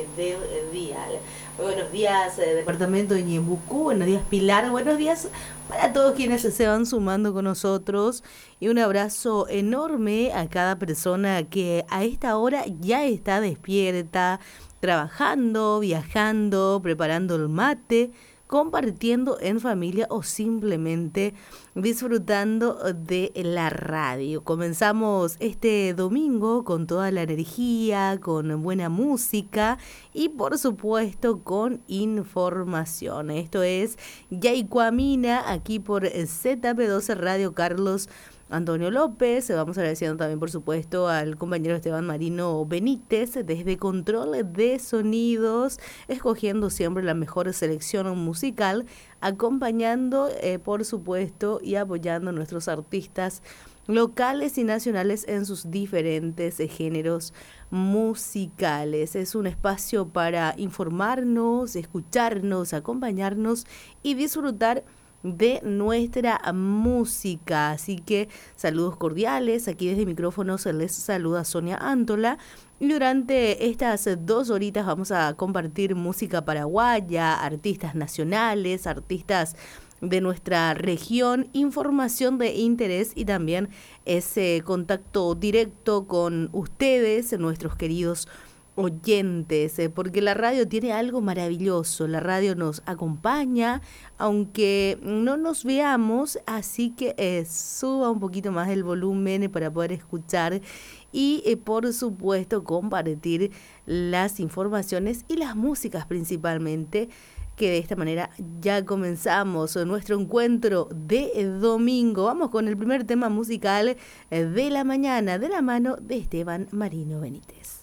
Del Dial. Muy buenos días, departamento de Ñeembucú. Buenos días, Pilar. Buenos días para todos quienes se van sumando con nosotros. Y un abrazo enorme a cada persona que a esta hora ya está despierta, trabajando, viajando, preparando el mate, compartiendo en familia o simplemente disfrutando de la radio. Comenzamos este domingo con toda la energía, con buena música y por supuesto con información. Esto es Yaicuamina aquí por ZP12 Radio Carlos Antonio López. Vamos agradeciendo también, por supuesto, al compañero Esteban Marino Benítez desde Control de Sonidos, escogiendo siempre la mejor selección musical, acompañando, por supuesto, y apoyando a nuestros artistas locales y nacionales en sus diferentes géneros musicales. Es un espacio para informarnos, escucharnos, acompañarnos y disfrutar de nuestra música. Así que saludos cordiales. Aquí desde micrófonos les saluda Sonia Antola. Y durante estas 2 horitas vamos a compartir música paraguaya, artistas nacionales, artistas de nuestra región, información de interés y también ese contacto directo con ustedes, nuestros queridos oyentes, porque la radio tiene algo maravilloso. La radio nos acompaña aunque no nos veamos, así que suba un poquito más el volumen para poder escuchar y por supuesto compartir las informaciones y las músicas principalmente, que de esta manera ya comenzamos nuestro encuentro de domingo. Vamos con el primer tema musical de la mañana de la mano de Esteban Marino Benítez.